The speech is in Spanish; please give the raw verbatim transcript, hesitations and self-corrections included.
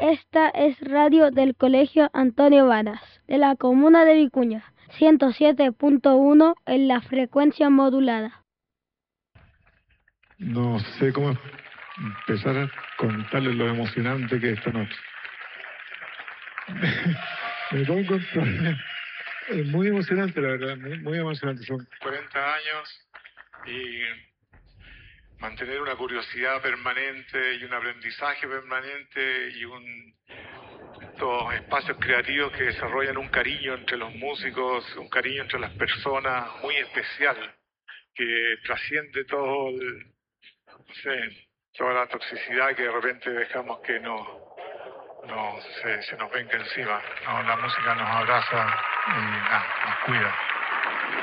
Esta es radio del Colegio Antonio Varas, de la comuna de Vicuña, ciento siete punto uno en la frecuencia modulada. No sé cómo empezar a contarles lo emocionante que es esta noche. Me pongo es muy emocionante, la verdad, muy, muy emocionante. Son cuarenta años y mantener una curiosidad permanente y un aprendizaje permanente y un, estos espacios creativos que desarrollan un cariño entre los músicos, un cariño entre las personas muy especial, que trasciende todo el, no sé, toda la toxicidad que de repente dejamos que nos, nos, se, se nos venga encima. No, la música nos abraza y nada, nos cuida.